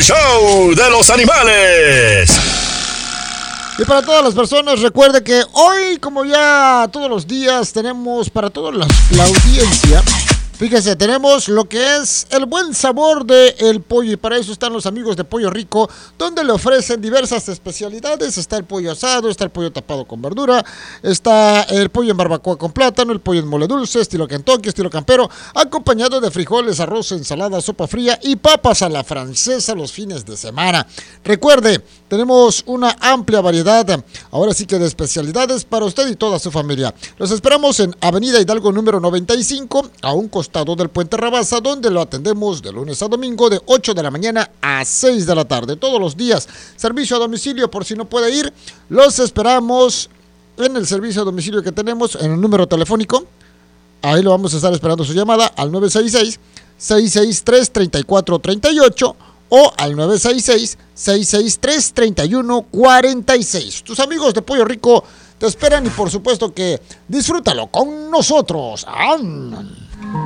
el show de los animales. Y para todas las personas, recuerde que hoy, como ya todos los días, tenemos para toda la audiencia, fíjese, tenemos lo que es el buen sabor del pollo. Y para eso están los amigos de Pollo Rico, donde le ofrecen diversas especialidades. Está el pollo asado, está el pollo tapado con verdura, está el pollo en barbacoa con plátano, el pollo en mole dulce, estilo Kentucky, estilo campero, acompañado de frijoles, arroz, ensalada, sopa fría y papas a la francesa los fines de semana. Recuerde, tenemos una amplia variedad, ahora sí que de especialidades para usted y toda su familia. Los esperamos en Avenida Hidalgo número 95, a un costado del Puente Rabasa, donde lo atendemos de lunes a domingo de 8 de la mañana a 6 de la tarde, todos los días. Servicio a domicilio, por si no puede ir, los esperamos en el servicio a domicilio que tenemos en el número telefónico. Ahí lo vamos a estar esperando su llamada al 966-663-3438 o al 966-663-3146. Tus amigos de Pollo Rico te esperan y por supuesto que disfrútalo con nosotros.